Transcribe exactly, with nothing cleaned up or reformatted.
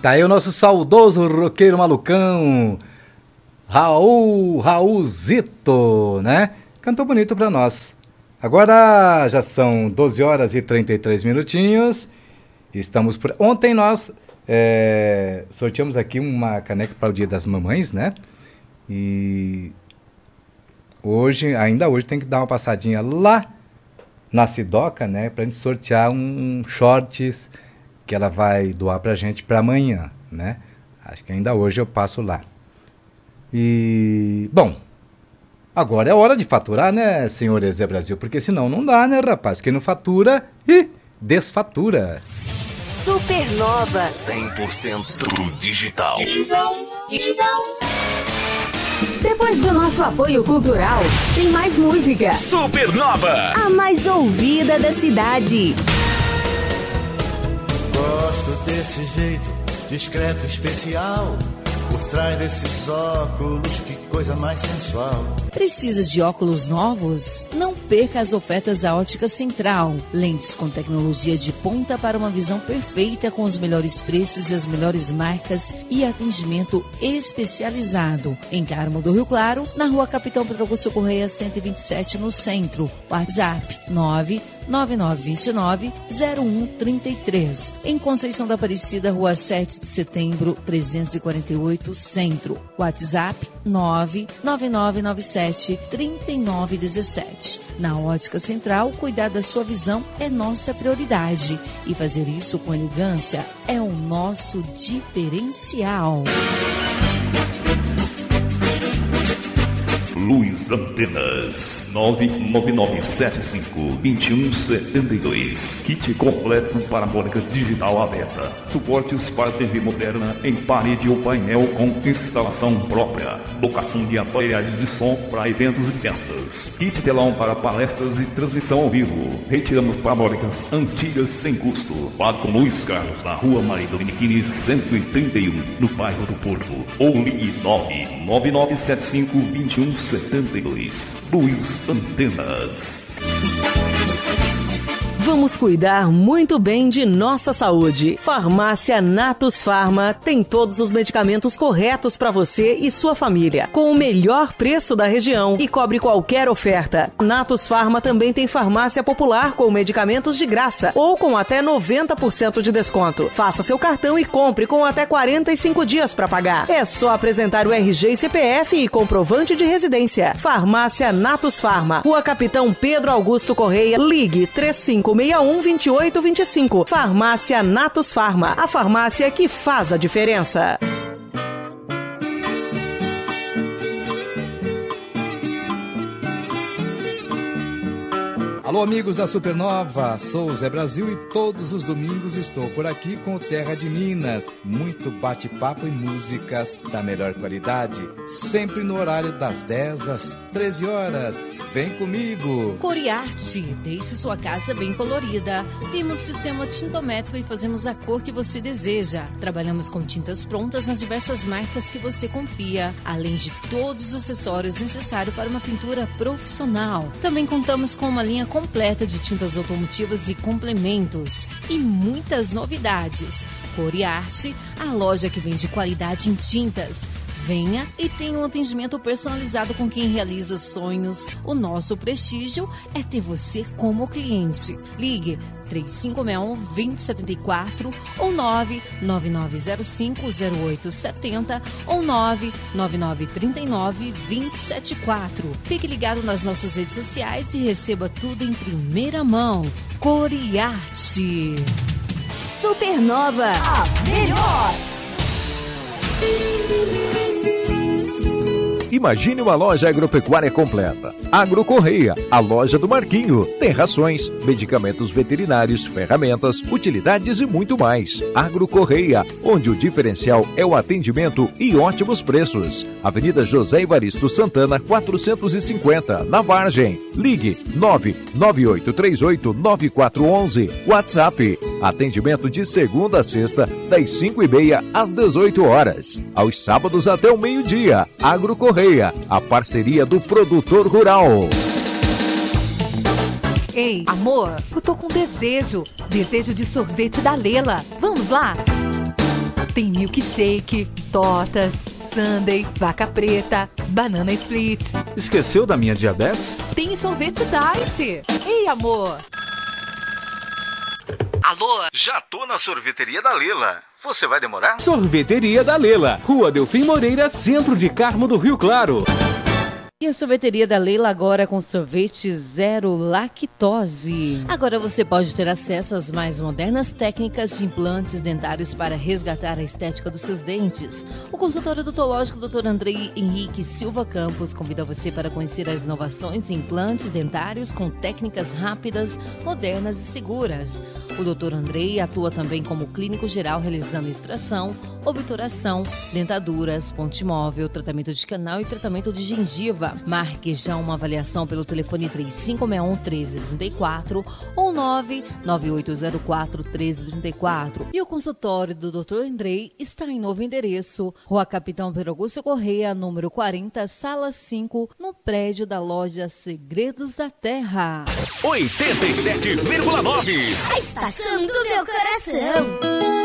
Tá aí o nosso saudoso roqueiro malucão, Raul, Raulzito, né? Cantou bonito pra nós. Agora já são doze horas e trinta e três minutinhos. Estamos por... Ontem nós é, sorteamos aqui uma caneca para o Dia das Mamães, né? E hoje, ainda hoje, tem que dar uma passadinha lá na Sidoca, né? Pra gente sortear um shorts que ela vai doar pra gente pra amanhã, né? Acho que ainda hoje eu passo lá. E, bom, agora é hora de faturar, né, senhor E Z Brasil? Porque senão não dá, né, rapaz? Quem não fatura, ih, desfatura. Supernova. cem por cento digital. Digital. Digital. Depois do nosso apoio cultural, tem mais música. Supernova. A mais ouvida da cidade. Gosto desse jeito, discreto, especial. Por trás desses óculos, que coisa mais sensual. Precisa de óculos novos? Não perca as ofertas da Ótica Central. Lentes com tecnologia de ponta para uma visão perfeita com os melhores preços e as melhores marcas e atendimento especializado. Em Carmo do Rio Claro, na Rua Capitão Pedro Augusto Correia cento e vinte e sete, no centro. WhatsApp nove nove nove dois nove zero um três três. Em Conceição da Aparecida, Rua sete de setembro, trezentos e quarenta e oito, Centro. WhatsApp nove nove nove nove sete três nove um sete. Na Ótica Central, cuidar da sua visão é nossa prioridade. E fazer isso com elegância é o nosso diferencial. Luz Antenas nove nove nove sete cinco dois um sete dois. Kit completo parabólica digital aberta. Suportes para T V moderna em parede ou painel com instalação própria. Locação de aparelhagens de som para eventos e festas. Kit telão para palestras e transmissão ao vivo. Retiramos parabólicas antigas sem custo. Fale com Luiz Carlos na Rua Maria Dominiquini cento e trinta e um, no bairro do Porto. Ou ligue nove nove nove sete cinco dois um sete dois. Luz Antenas. Vamos cuidar muito bem de nossa saúde. Farmácia Natus Farma tem todos os medicamentos corretos para você e sua família, com o melhor preço da região e cobre qualquer oferta. Natus Farma também tem farmácia popular com medicamentos de graça ou com até noventa por cento de desconto. Faça seu cartão e compre com até quarenta e cinco dias para pagar. É só apresentar o R G e C P F e comprovante de residência. Farmácia Natus Farma, Rua Capitão Pedro Augusto Correia, ligue três cinco seis um, dois oito dois cinco. Farmácia Natus Farma, a farmácia que faz a diferença. Alô, amigos da Supernova, sou o Zé Brasil e todos os domingos estou por aqui com o Terra de Minas. Muito bate-papo e músicas da melhor qualidade, sempre no horário das dez às treze horas. Vem comigo! Coriarte, deixe sua casa bem colorida. Temos sistema tintométrico e fazemos a cor que você deseja. Trabalhamos com tintas prontas nas diversas marcas que você confia, além de todos os acessórios necessários para uma pintura profissional. Também contamos com uma linha completa de tintas automotivas e complementos. E muitas novidades. Coriarte, a loja que vende qualidade em tintas. Venha e tenha um atendimento personalizado com quem realiza sonhos. O nosso prestígio é ter você como cliente. Ligue três cinco seis um, dois zero sete quatro ou nove nove nove zero cinco zero oito sete zero ou nove nove nove três nove dois sete quatro. Fique ligado nas nossas redes sociais e receba tudo em primeira mão. Coriarte. Supernova, a melhor. Imagine uma loja agropecuária completa. Agro Correia, a loja do Marquinho. Tem rações, medicamentos veterinários, ferramentas, utilidades e muito mais. Agro Correia, onde o diferencial é o atendimento e ótimos preços. Avenida José Evaristo Santana, quatrocentos e cinquenta, na Vargem. Ligue nove nove oito três oito nove quatro um um. WhatsApp. Atendimento de segunda a sexta, das cinco e meia às dezoito horas. Aos sábados até o meio-dia. Agro Correia, a parceria do produtor rural. Ei, amor, eu tô com desejo. Desejo de sorvete da Lela. Vamos lá? Tem milkshake, tortas, sundae, vaca preta, banana split. Esqueceu da minha diabetes? Tem sorvete diet. Ei, amor. Alô? Já tô na sorveteria da Lela. Você vai demorar? Sorveteria da Lela, Rua Delfim Moreira, centro de Carmo do Rio Claro. E a sorveteria da Leila agora com sorvete zero lactose. Agora você pode ter acesso às mais modernas técnicas de implantes dentários para resgatar a estética dos seus dentes. O consultório odontológico doutor Andrei Henrique Silva Campos convida você para conhecer as inovações em implantes dentários com técnicas rápidas, modernas e seguras. O doutor Andrei atua também como clínico geral realizando extração, obturação, dentaduras, ponte móvel, tratamento de canal e tratamento de gengiva. Marque já uma avaliação pelo telefone três cinco seis um, um três três quatro ou nove nove oito zero quatro, um três três quatro. E o consultório do doutor Andrei está em novo endereço, Rua Capitão Pedro Augusto Correia, número quarenta, sala cinco, no prédio da loja Segredos da Terra. oitenta e sete vírgula nove. A estação do meu coração.